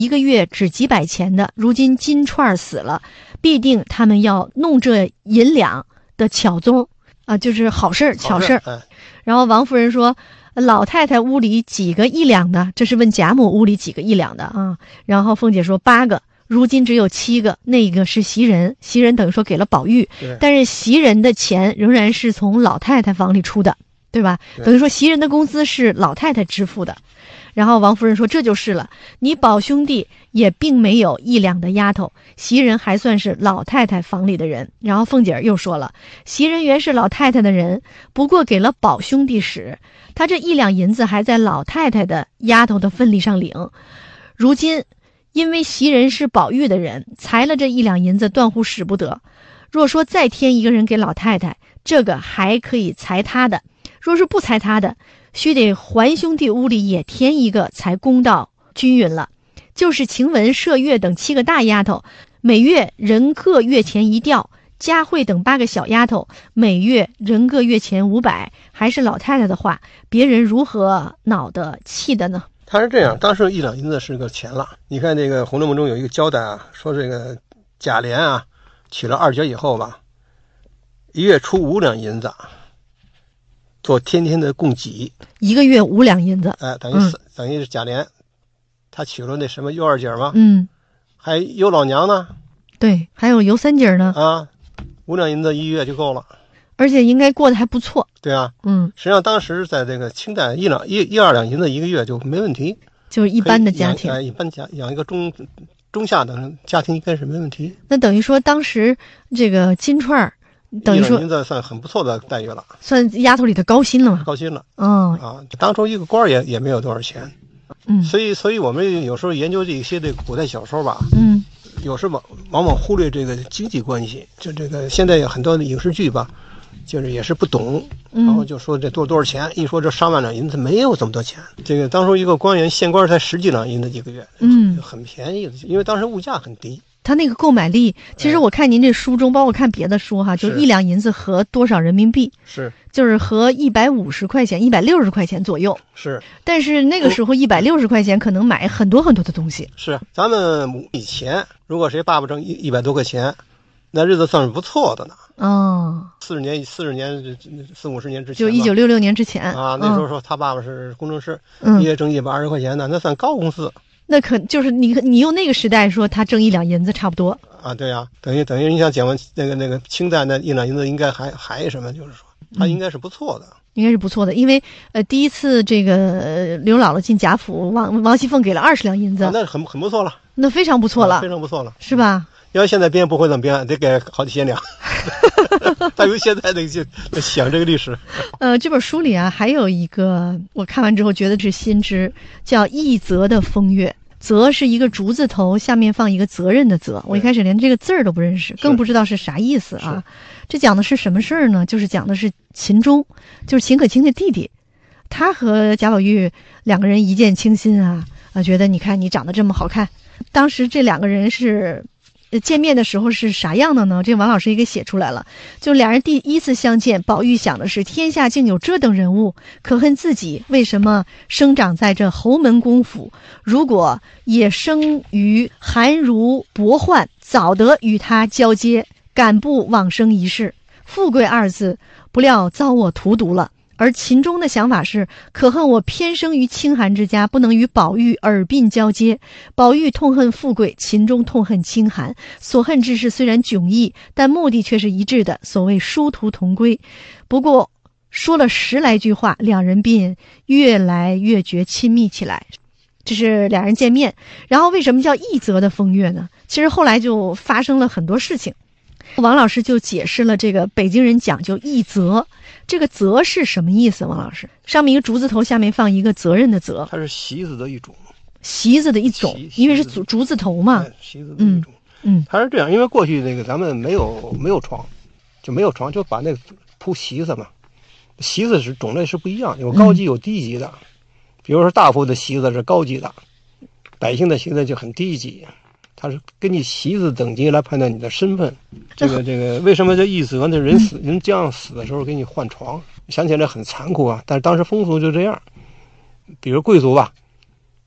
一个月只几百钱的，如今金串死了，必定他们要弄这银两的巧宗啊，就是好事巧事。然后王夫人说，老太太屋里几个1两的？这是问贾母屋里几个1两的啊。然后凤姐说8个，如今只有7个，那个是袭人，袭人等于说给了宝玉，但是袭人的钱仍然是从老太太房里出的，对吧？等于说袭人的工资是老太太支付的。然后王夫人说，这就是了，你宝兄弟也并没有1两的丫头，袭人还算是老太太房里的人。然后凤姐儿又说了，袭人原是老太太的人，不过给了宝兄弟使，他这1两银子还在老太太的丫头的份例上领，如今因为袭人是宝玉的人，裁了这1两银子断乎使不得，若说再添一个人给老太太，这个还可以裁他的，若是不裁他的，须得还兄弟屋里也添一个，才公道均匀了。就是晴雯、麝月等7个大丫头，每月人各月钱1吊，佳慧等8个小丫头，每月人各月钱500，还是老太太的话，别人如何恼得气的呢？ 他是这样，当时1两银子是个钱了。你看这个《红楼梦》中有一个交代啊，说这个贾琏啊，娶了2姐以后吧，1月出5两银子，做天天的供给，1 个月5两银子， 等于是贾琏，他娶了那什么尤2姐吗？还尤老娘呢？ 对，还有尤3姐呢。 啊，5两银子1月就够了， 而且应该过得还不错。 对啊，实际上当时在这个清代1、2两银子1个月就没问题， 就是一般的家庭， 一般养一个中下等家庭应该是没问题。 那等于说当时这个金钏等于说银子算很不错的待遇了， 算丫头里的高薪了嘛？ 高薪了， 啊， 当初一个官也没有多少钱，所以我们有时候研究这些古代小说吧，有时候往往忽略这个经济关系，就这个现在有很多的影视剧吧，就是也是不懂，然后就说这多少钱，一说这上万两银子没有这么多钱，这个当初一个官员县官才10几两银子1个月，很便宜的，因为当时物价很低。 他那个购买力，其实我看您这书中，包括看别的书哈，就1两银子合多少人民币？就是合150块钱、160块钱左右。但是那个时候160块钱可能买很多很多的东西。 咱们以前如果谁爸爸挣100多块钱，那日子算是不错的呢。40年、4050年之前， 就1966年之前啊，那时候说他爸爸是工程师，一月挣120块钱呢，那算高工资。 那可就是你用那个时代说他挣1两银子差不多啊，对呀，等于你想讲完那个清代那1两银子应该还什么，就是说他应该是不错的， 因为第一次这个刘姥姥进贾府，王熙凤给了20两银子， 那很不错了， 那非常不错了， 非常不错了， 是吧？ 要现在编不会怎么编，得给好几千两。他有现在的想这个历史。 这本书里啊，还有一个我看完之后觉得是新知，叫一泽的风月。泽是一个竹字头，下面放一个责任的责。我一开始连这个字儿都不认识，更不知道是啥意思啊。这讲的是什么事儿呢？就是讲的是秦钟，就是秦可卿的弟弟，他和贾宝玉2个人一见倾心啊，觉得你看你长得这么好看。当时这2个人是见面的时候是啥样的呢？这王老师也给写出来了。就2人第一次相见，宝玉想的是天下竟有这等人物，可恨自己为什么生长在这侯门公府，如果也生于寒儒薄宦，早得与他交接，敢不往生一世。富贵2字不料遭我荼毒了。而秦钟的想法是，可恨我偏生于清寒之家，不能与宝玉耳鬓交接。宝玉痛恨富贵，秦钟痛恨清寒，所恨之事虽然迥异，但目的却是一致的，所谓殊途同归。不过说了10来句话，2人便越来越觉亲密起来。这是2人见面。然后为什么叫一泽的风月呢？其实后来就发生了很多事情。王老师就解释了这个北京人讲究一责，这个责是什么意思？王老师，上面一个竹字头，下面放一个责任的责， 它是席子的一种， 因为是竹字头嘛， 席子的一种。它是这样，因为过去那个咱们没有床，就把那个铺席子嘛，席子是种类是不一样，有高级有低级的，比如说大夫的席子是高级的，百姓的席子就很低级。他是根据席子等级来判断你的身份。这个为什么叫一泽呢？人将死的时候给你换床，想起来很残酷啊，但是当时风俗就这样。比如贵族吧，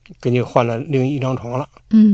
给你换了另一张床了。 嗯。